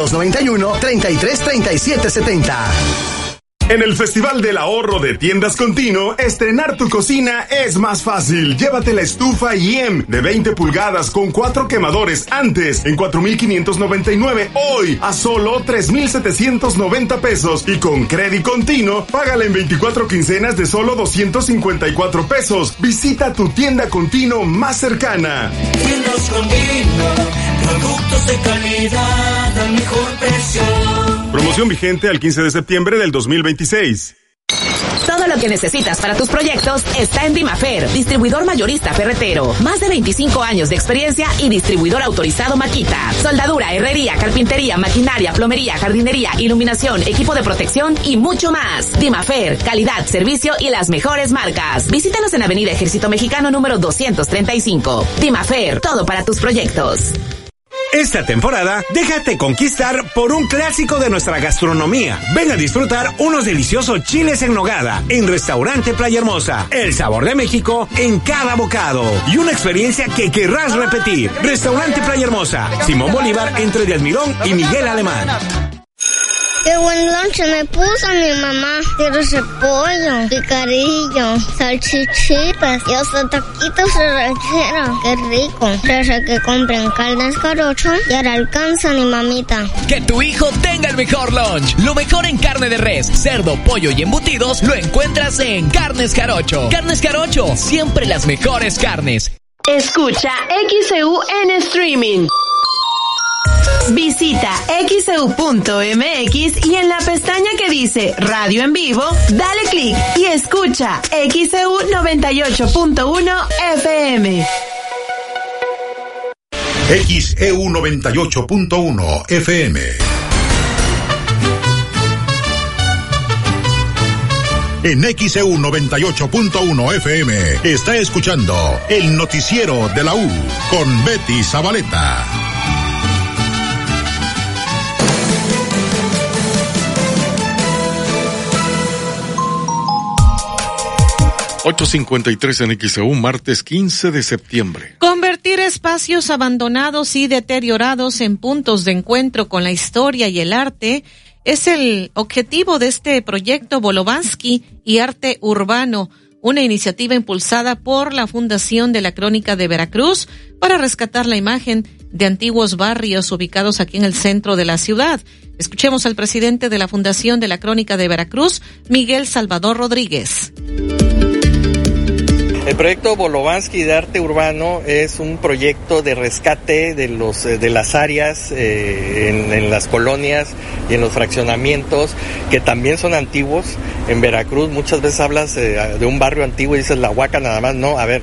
2291-333770. En el Festival del Ahorro de Tiendas Continuo, estrenar tu cocina es más fácil. Llévate la estufa IEM de 20 pulgadas con 4 quemadores antes en 4,599, hoy a solo 3,790 pesos, y con Crédito Continuo, págala en 24 quincenas de solo 254 pesos. Visita tu tienda Continuo más cercana. Tiendas Continuo, productos de calidad al mejor precio. Promoción vigente al 15 de septiembre del 2026. Todo lo que necesitas para tus proyectos está en Dimafer, distribuidor mayorista ferretero. Más de 25 años de experiencia y distribuidor autorizado Makita. Soldadura, herrería, carpintería, maquinaria, plomería, jardinería, iluminación, equipo de protección y mucho más. Dimafer, calidad, servicio y las mejores marcas. Visítanos en Avenida Ejército Mexicano número 235. Dimafer, todo para tus proyectos. Esta temporada, déjate conquistar por un clásico de nuestra gastronomía. Ven a disfrutar unos deliciosos chiles en nogada en Restaurante Playa Hermosa. El sabor de México en cada bocado. Y una experiencia que querrás repetir. Restaurante Playa Hermosa. Simón Bolívar entre Díaz Mirón y Miguel Alemán. Qué buen lonche me puso mi mamá. Quiero repollo, picarillo, salchichitas y hasta taquitos de ranchera. Qué rico. Desde que compren Carnes Jarocho, ya le alcanza mi mamita. Que tu hijo tenga el mejor lunch. Lo mejor en carne de res, cerdo, pollo y embutidos lo encuentras en Carnes Jarocho. Carnes Jarocho, siempre las mejores carnes. Escucha XEU en streaming. Visita xeu.mx y en la pestaña que dice Radio en Vivo, dale clic y escucha XEU 98.1 FM. XEU 98.1 FM. En XEU 98.1 FM está escuchando el noticiero de la U con Betty Zabaleta. 8:53 en XEU, martes 15 de septiembre. Convertir espacios abandonados y deteriorados en puntos de encuentro con la historia y el arte es el objetivo de este proyecto Bolovansky y Arte Urbano, una iniciativa impulsada por la Fundación de la Crónica de Veracruz para rescatar la imagen de antiguos barrios ubicados aquí en el centro de la ciudad. Escuchemos al presidente de la Fundación de la Crónica de Veracruz, Miguel Salvador Rodríguez. El proyecto Bolovansky de Arte Urbano es un proyecto de rescate de las áreas en las colonias y en los fraccionamientos que también son antiguos. En Veracruz muchas veces hablas de un barrio antiguo y dices La Huaca nada más. No, a ver,